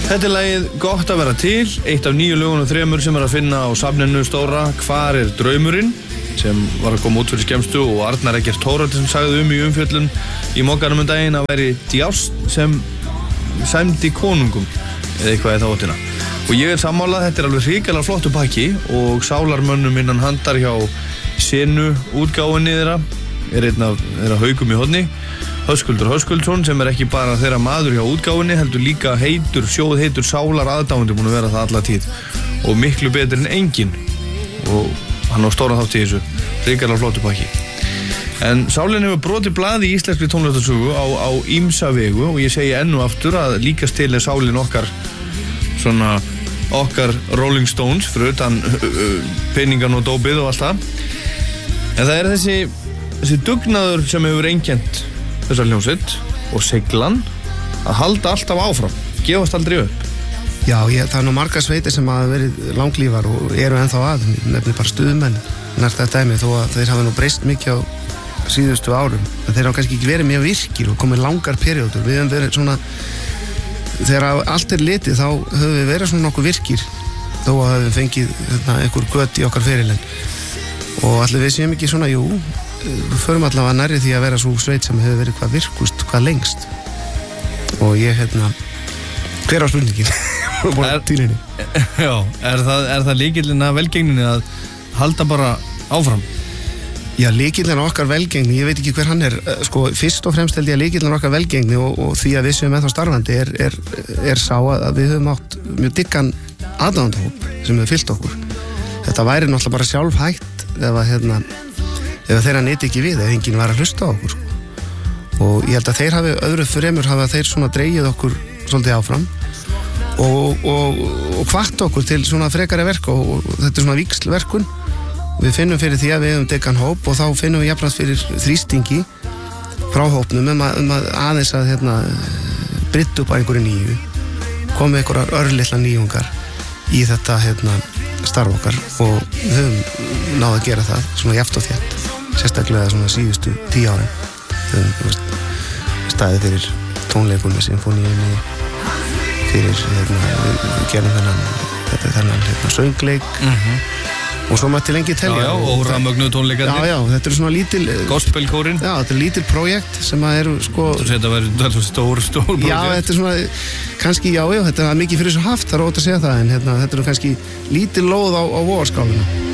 Þetta lagið Gott að vera til, eitt af 9 lögunum 3 sem að finna á safninu stóra Hvar draumurinn, sem var að koma út fyrir skemmstu og Arnar Eggert Thoroddsen sagði í umfjöllun í Mogganum daginn að veri djást sem sæmdi konungum eða eitthvað í þá áttina. Og ég sammálað, þetta alveg hrikalega flottur pakki og sálarmönnum innan handar hjá Senu útgáfunni þeirra einn af þeirra Haukum í horni, Höskuldur Höskuldsson, sem ekki bara þeirra maður hjá útgáfunni, heldur líka sjóðheitur sálar aðdáandi búin að vera það alla tíð og miklu betur en enginn og hann á stóran þátt í þessu hrikalega flottur pakki. En sálin hefur brotið blað í íslenskri tónlistarsögu á ýmsa vegu og ég segi enn og aftur að líkast til sálin okkar Rolling Stones fyrir utan peningan og dópið og allt það. En það þessi dugnaður sem hefur einkennt þessar hljómsveit og seglan að halda alltaf áfram, gefast aldrei upp. Já, það er nú margar sveitir sem hafa verið langlífar og eru ennþá nefnir bara stuðmenn nært þetta dæmi, þó að þeir hafa nú breyst mikið á síðustu árum, en þeir hafa kannski ekki verið mjög virkir og komið langar periódur. Við höfum verið svona, þegar allt litið þá höfum við verið svona nokkuð virkir, þó að höfum fengið einhver gött í okkar ferilinn. Og allir við séum ekki svona, við förum allavega nærri því að vera svo sveit sem hefur verið hvað virkust, hvað lengst. Og ég, hver á spurningin? Já, er það lykillinn að velgengninni að halda bara áfram? Já, lykillinn okkar velgengni, ég veit ekki hver hann sko, fyrst og fremst held ég að lykillinn okkar velgengni og því að við séum ennþá starfandi er sá að við höfum átt mjög diggan aðdáendahóp sem hefur fyllt okkur. Þetta væri náttúrulega bara sjálfhætt ef þeirra nyti ekki við, ef enginn var að hlusta á okkur. Og ég held að þeir hafa þeir svona dreigið okkur svolítið áfram og hvatt okkur til svona frekari verk og þetta er svona víxlverkun. Við finnum fyrir því að við höfum diggan hóp og þá finnum við jafnast fyrir þrýstingi frá hópnum að aðeins að brytta upp á einhverju nýju, komið einhverjar örlitla nýjungar í þetta starf okkar og við höfum náð að gera það svona jafnt og þétt, sérstaklega svona síðustu 10 árin. Við höfum staðið fyrir tónleikum með sinfóníunni, fyrir við gerum þennan söngleik og svo mætti lengi telja. Já, og rafmögnuð tónleikarnir. Já, þetta svona lítil gospelkórinn. Já, þetta lítil projekt sem eru sko. Þetta verður stór projekt. Já, þetta svona kannski þetta er mikið fyrir þessu haft, það ótt að segja það, en þetta kannski lítil lóð á vogarskálinu.